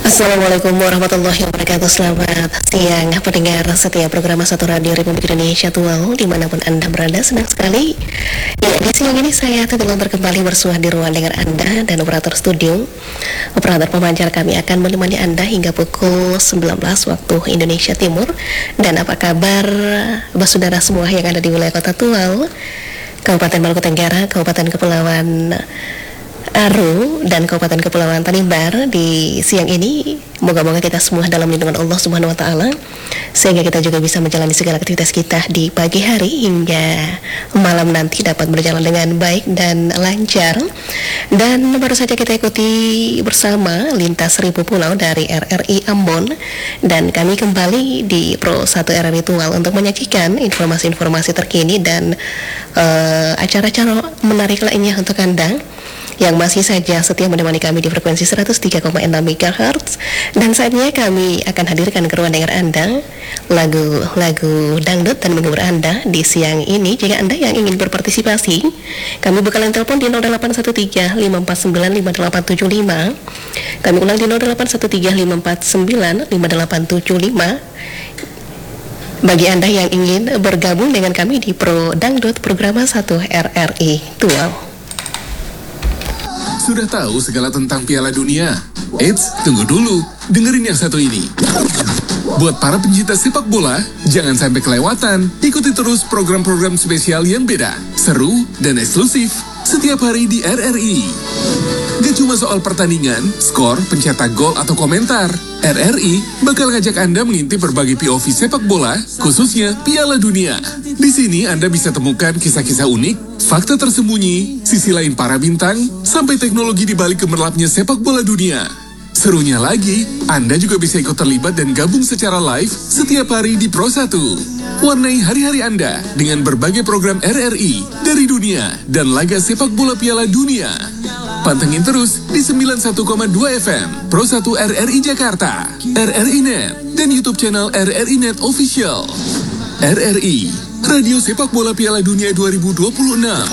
Assalamualaikum warahmatullahi wabarakatuh. Selamat siang pendengar setiap program Satu Radio Republik Indonesia Tual dimanapun Anda berada. Senang sekali ya, di siang ini saya Tuti Lontar kembali bersua di ruang dengar Anda dan operator studio. Operator pemancar kami akan menemani Anda hingga pukul 19 waktu Indonesia Timur. Dan apa kabar saudara semua yang ada di wilayah Kota Tual, Kabupaten Maluku Tenggara, Kabupaten Kepulauan Aru dan Kabupaten Kepulauan Tanimbar di siang ini. Moga-moga kita semua dalam lindungan Allah Subhanahu wa taala sehingga kita juga bisa menjalani segala aktivitas kita di pagi hari hingga malam nanti dapat berjalan dengan baik dan lancar. Dan baru saja kita ikuti bersama Lintas Seribu Pulau dari RRI Ambon, dan kami kembali di Pro 1 RRI Tual untuk menyajikan informasi-informasi terkini dan acara-acara menarik lainnya untuk Anda yang masih saja setia menemani kami di frekuensi 103,6 MHz. Dan saatnya kami akan hadirkan ke ruang dengar Anda lagu-lagu dangdut dan menghibur Anda di siang ini. Jika Anda yang ingin berpartisipasi, kami buka line telepon di 0813 549 5875. Kami ulang di 0813 549 5875. Bagi Anda yang ingin bergabung dengan kami di Pro Dangdut Program 1 RRI Tual. Sudah tahu segala tentang Piala Dunia? Eits, tunggu dulu, dengerin yang satu ini. Buat para pencinta sepak bola, jangan sampai kelewatan. Ikuti terus program-program spesial yang beda, seru, dan eksklusif setiap hari di RRI. Gak cuma soal pertandingan, skor, pencetak gol, atau komentar. RRI bakal ngajak Anda mengintip berbagai POV sepak bola, khususnya Piala Dunia. Di sini Anda bisa temukan kisah-kisah unik, fakta tersembunyi, sisi lain para bintang, sampai teknologi di balik gemerlapnya sepak bola dunia. Serunya lagi, Anda juga bisa ikut terlibat dan gabung secara live setiap hari di Pro 1. Warnai hari-hari Anda dengan berbagai program RRI dari dunia dan laga sepak bola Piala Dunia. Pantengin terus di 91,2 FM Pro 1 RRI Jakarta, RRI Net, dan YouTube channel RRI Net Official. RRI, Radio Sepak Bola Piala Dunia 2026.